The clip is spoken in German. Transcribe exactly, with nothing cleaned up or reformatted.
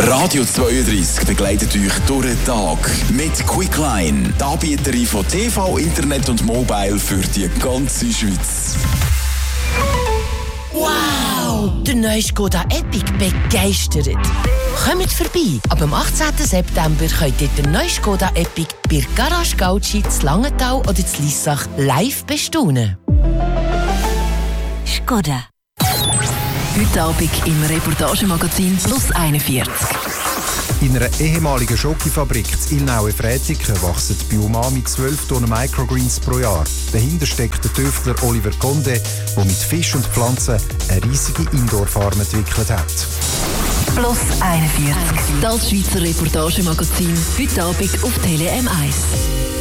Radio zweiunddreißig begleitet euch durch den Tag mit Quickline, die Anbieterin von T V, Internet und Mobile für die ganze Schweiz. Wow! Der neue Skoda Epic begeistert. Kommt vorbei! Ab dem achtzehnten September könnt ihr den neuen Skoda Epic bei Garage Gautschi, in Langenthal oder in Liessach live bestaunen. Skoda. Heute Abend im Reportagemagazin Plus einundvierzig. In einer ehemaligen Schokofabrik in Ilnaue-Frätiken wachsen bei Umami zwölf Tonnen Microgreens pro Jahr. Dahinter steckt der Tüftler Oliver Conde, der mit Fisch und Pflanzen eine riesige Indoor-Farm entwickelt hat. Plus einundvierzig. Das Schweizer Reportagemagazin. Heute Abend auf Tele M eins.